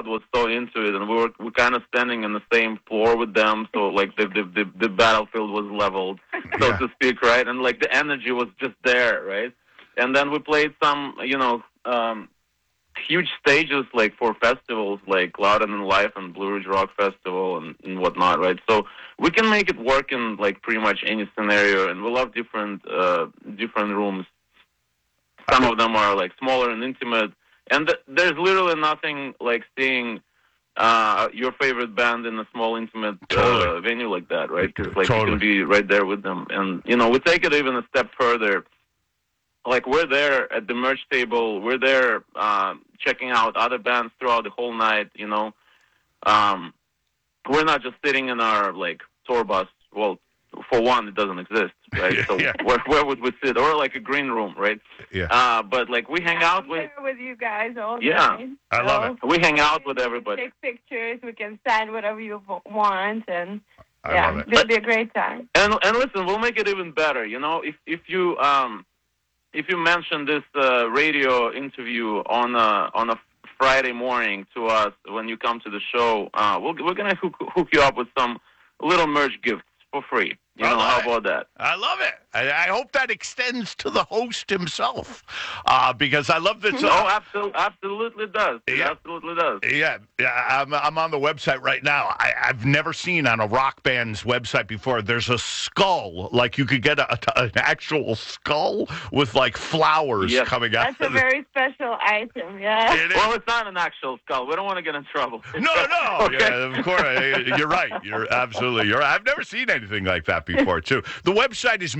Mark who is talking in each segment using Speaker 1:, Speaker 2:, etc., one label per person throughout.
Speaker 1: crowd was so into it, and we're kind of standing in the same floor with them, so like the battlefield was leveled, so to speak, right? And like the energy was just there, right? And then we played some, huge stages like for festivals like Louder Than Life and Blue Ridge Rock Festival and whatnot, right? So we can make it work in like pretty much any scenario, and we love different rooms. Some of them are like smaller and intimate, and there's literally nothing like seeing your favorite band in a small intimate venue like that, right? Because like you can be right there with them, and we take it even a step further. Like, we're there at the merch table. We're there checking out other bands throughout the whole night, We're not just sitting in our, like, tour bus. Well, for one, it doesn't exist, right? So where would we sit? Or, like, a green room, right?
Speaker 2: Yeah.
Speaker 1: But, like, we hang out with
Speaker 3: you guys all day.
Speaker 1: Yeah.
Speaker 2: I love it.
Speaker 1: We hang out with everybody.
Speaker 3: Take pictures. We can sign whatever you want. And,
Speaker 2: I love it.
Speaker 3: It'll be a great time.
Speaker 1: And listen, we'll make it even better, If you mention this radio interview on a Friday morning to us when you come to the show, we're gonna hook you up with some little merch gifts for free. How about that?
Speaker 2: I love it. I hope that extends to the host himself, because I love this.
Speaker 1: Absolutely does. It absolutely does.
Speaker 2: Yeah. I'm on the website right now. I've never seen on a rock band's website before. There's a skull, like you could get an actual skull with like flowers coming out.
Speaker 3: That's a very special item. Yeah.
Speaker 1: Well, it's not an actual skull. We don't want to get in trouble.
Speaker 2: No. Okay. Yeah, of course. You're right. You're absolutely. You're right. I've never seen anything like that before, too. The website is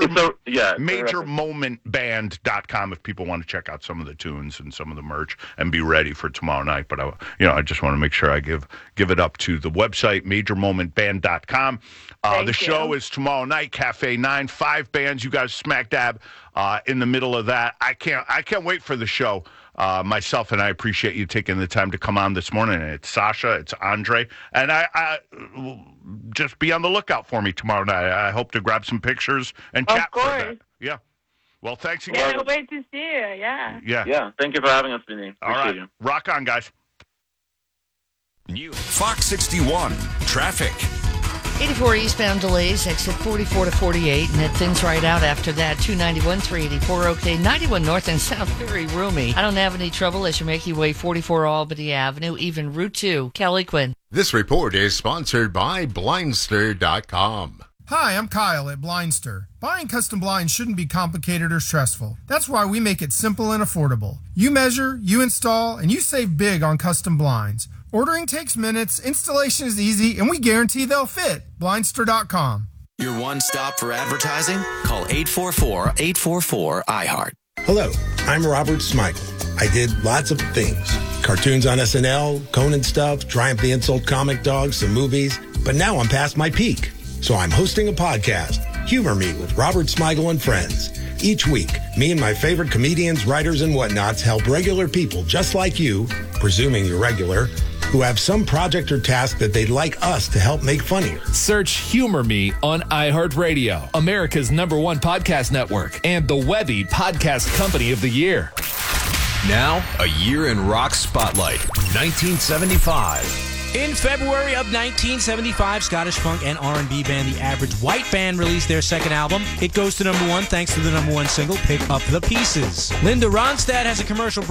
Speaker 2: majormomentband.com if people want to check out some of the tunes and some of the merch and be ready for tomorrow night. But I just want to make sure I give it up to the website, majormomentband.com. The show is tomorrow night, Cafe 9, 5 bands. You guys smack dab in the middle of that. I can't wait for the show. Myself, and I appreciate you taking the time to come on this morning. It's Sasha, it's Andre, and I just be on the lookout for me tomorrow night. I hope to grab some pictures and chat for that. Yeah. Well, thanks again.
Speaker 3: Can't wait to see you. Yeah.
Speaker 1: Yeah. Thank you for having us, Vinny.
Speaker 2: All right. Rock on, guys.
Speaker 4: New Fox 61 traffic.
Speaker 5: 84 eastbound delays, exit 44 to 48, and it thins right out after that. 291, 384, okay. 91 north and south, very roomy. I don't have any trouble as you make your way 44 Albany Avenue, even Route 2. Kelly Quinn.
Speaker 6: This report is sponsored by Blindster.com.
Speaker 7: Hi, I'm Kyle at Blindster. Buying custom blinds shouldn't be complicated or stressful. That's why we make it simple and affordable. You measure, you install, and you save big on custom blinds. Ordering takes minutes, installation is easy, and we guarantee they'll fit. Blindster.com.
Speaker 8: Your one stop for advertising? Call 844-844-iHeart.
Speaker 9: Hello, I'm Robert Smigel. I did lots of things. Cartoons on SNL, Conan stuff, Triumph the Insult Comic Dog, some movies. But now I'm past my peak. So I'm hosting a podcast, Humor Me with Robert Smigel and Friends. Each week, me and my favorite comedians, writers, and whatnots help regular people just like you, presuming you're regular, who have some project or task that they'd like us to help make funnier.
Speaker 10: Search Humor Me on iHeartRadio, America's #1 podcast network, and the Webby Podcast Company of the Year.
Speaker 4: Now, a year in rock spotlight, 1975.
Speaker 11: In February of 1975, Scottish funk and R&B band The Average White Band released their second album. It goes to #1 thanks to the #1 single, Pick Up the Pieces. Linda Ronstadt has a commercial